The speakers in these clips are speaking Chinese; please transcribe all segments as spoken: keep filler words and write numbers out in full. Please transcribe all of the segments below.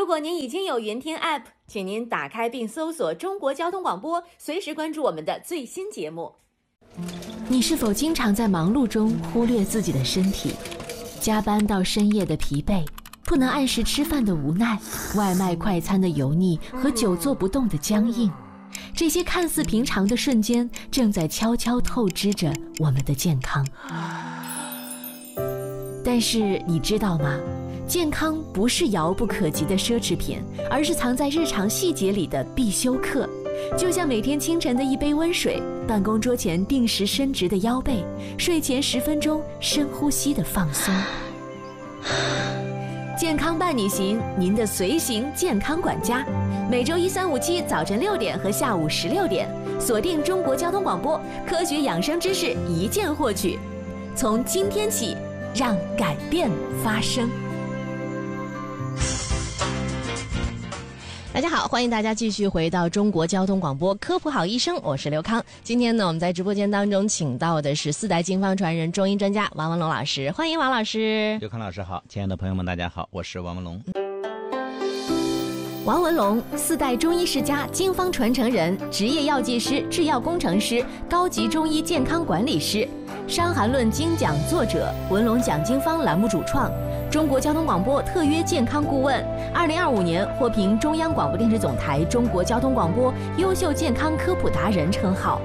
如果您已经有云听 App， 请您打开并搜索中国交通广播，随时关注我们的最新节目。 你是否经常在忙碌中忽略自己的身体？加班到深夜的疲惫，不能按时吃饭的无奈，外卖快餐的油腻和久坐不动的僵硬，这些看似平常的瞬间，正在悄悄透支着我们的健康。但是你知道吗？健康不是遥不可及的奢侈品，而是藏在日常细节里的必修课。就像每天清晨的一杯温水，办公桌前定时伸直的腰背，睡前十分钟深呼吸的放松。健康伴你行，您的随行健康管家，每周一、三、五、七早晨六点和下午十六点，锁定中国交通广播，科学养生知识一键获取。从今天起，让改变发生。 大家好，欢迎大家继续回到中国交通广播科普好医生，我是刘康。今天呢，我们在直播间当中请到的是四代经方传人中医专家王文龙老师，欢迎王老师。 刘康老师好，亲爱的朋友们大家好，我是王文龙。 王文龙，四代中医世家，经方传承人，职业药剂师、制药工程师，高级中医健康管理师，伤寒论精讲作者，文龙讲经方栏目主创，中国交通广播特约健康顾问，二零二五年获评中央广播电视总台中国交通广播优秀健康科普达人称号。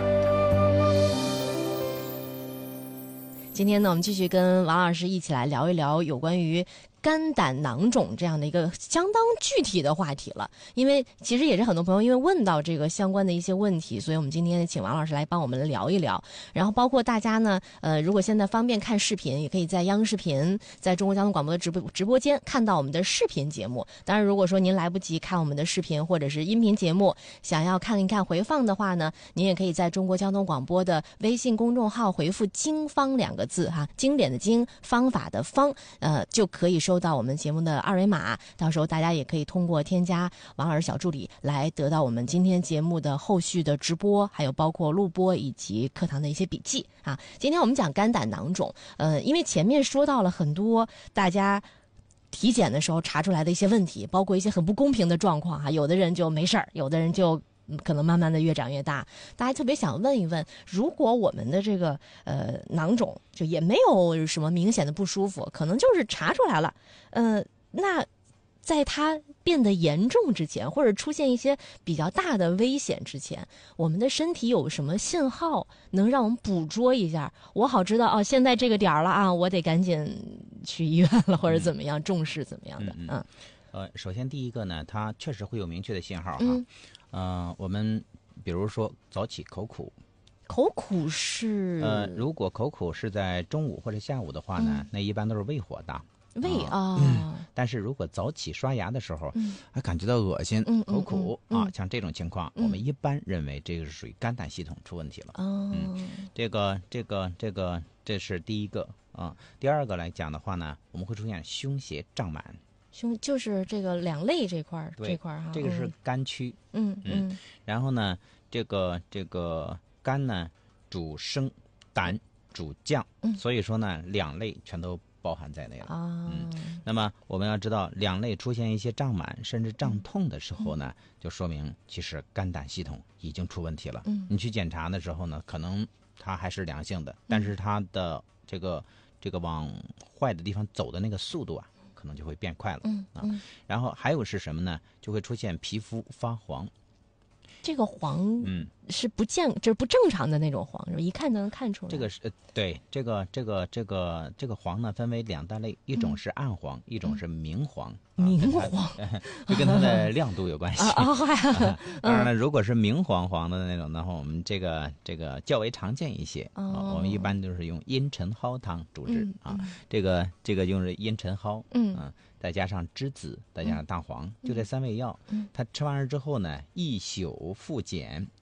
今天呢，我们继续跟王老师一起来聊一聊有关于肝胆囊肿这样的一个相当具体的话题了，因为其实也是很多朋友因为问到这个相关的一些问题，所以我们今天请王老师来帮我们聊一聊。然后包括大家呢，呃，如果现在方便看视频，也可以在央视频，在中国交通广播的直播直播间看到我们的视频节目。当然，如果说您来不及看我们的视频或者是音频节目，想要看一看回放的话呢，您也可以在中国交通广播的微信公众号回复“经方”两个字哈，经典的经，方法的方，呃，就可以收。收到我们节目的二维码，到时候大家也可以通过添加王老师小助理来得到我们今天节目的后续的直播，还有包括录播以及课堂的一些笔记啊。今天我们讲肝胆囊肿，呃，因为前面说到了很多大家体检的时候查出来的一些问题，包括一些很不公平的状况哈，有的人就没事儿，有的人就可能慢慢的越长越大。大家特别想问一问，如果我们的这个呃囊肿就也没有什么明显的不舒服，可能就是查出来了，呃，那在它变得严重之前，或者出现一些比较大的危险之前，我们的身体有什么信号能让我们捕捉一下，我好知道哦，现在这个点儿了啊，我得赶紧去医院了，或者怎么样、嗯、重视怎么样的。嗯, 嗯呃，首先第一个呢，它确实会有明确的信号哈。 嗯呃，我们比如说早起口苦， 口苦是呃，如果口苦是在中午或者下午的话呢，嗯、那一般都是胃火大。 胃啊、 嗯，但是如果早起刷牙的时候，嗯、还感觉到恶心、 嗯、 口苦、 嗯嗯、 啊，像这种情况、嗯，我们一般认为这个是属于肝胆系统出问题了。 哦、 嗯，这个这个这个这是第一个啊。第二个来讲的话呢，我们会出现胸胁胀满。 胸就是这个两肋这块儿，这块儿哈， 这个是肝区。 嗯嗯, 嗯。然后呢，这个这个肝呢主升，胆主降、 嗯， 所以说呢，两肋全都包含在内了。 啊。 嗯。那么我们要知道，两肋出现一些胀满甚至胀痛的时候呢，嗯、就说明其实肝胆系统已经出问题了。 嗯。 你去检查的时候呢，可能它还是良性的，但是它的这个这个往坏的地方走的那个速度啊。可能就会变快了， 嗯啊、 嗯， 然后还有是什么呢？就会出现皮肤发黄。 这个黄， 嗯， 是不健，就是不正常的那种黄，一看就能看出来。 这个是呃，对，这个这个这个这个黄呢，分为两大类，一种是暗黄，嗯、一种是明黄。 嗯、明黄， 就跟它的亮度有关系。 啊啊、 当然了，如果是明黄黄的那种的话，我们这个这个较为常见一些。 哦、 啊，我们一般都是用茵陈蒿汤主治、 嗯、 啊。这个这个用是茵陈蒿， 嗯。 啊再加上栀子，再加上大黄， 嗯、 就这三味药。 嗯， 它吃完了之后呢，一宿复碱，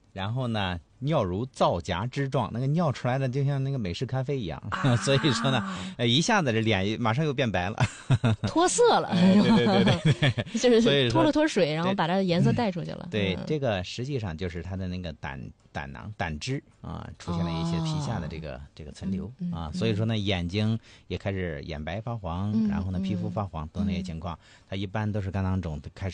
然后呢，尿如皂荚之状，那个尿出来的就像那个美式咖啡一样，啊、所以说呢，呃，一下子这脸马上又变白了， 脱色了， 哎、对对对对对， 就是脱了脱水，然后把它颜色带出去了。 对， 嗯、 这个实际上就是它的那个胆胆囊、胆汁啊，出现了一些皮下的这个、哦、这个存留、嗯、啊，所以说呢，眼睛也开始眼白发黄， 嗯、 然后呢，皮肤发黄等等这些情况，它一般都是肝囊肿开始。